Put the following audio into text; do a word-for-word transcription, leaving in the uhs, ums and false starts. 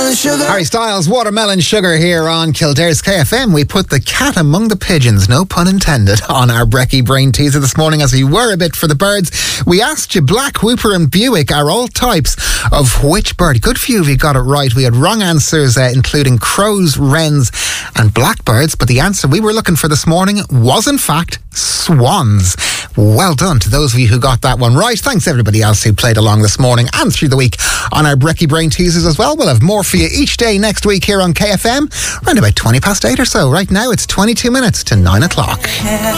watermelon sugar. Harry Styles, Watermelon Sugar here on Kildare's K F M. We put the cat among the pigeons, no pun intended, on our Brekkie Brain Teaser this morning as we were a bit for the birds. We asked you, Black, Whooper and Buick are all types of which bird? Good few of you got it right. We had wrong answers, uh, including crows, wrens and blackbirds, but the answer we were looking for this morning was in fact swans. Well done to those of you who got that one right. Thanks everybody else who played along this morning and through the week on our Brekkie Brain Teasers as well. We'll have more for you each day next week here on K F M, around about twenty past eight or so. Right now it's twenty-two minutes to nine o'clock.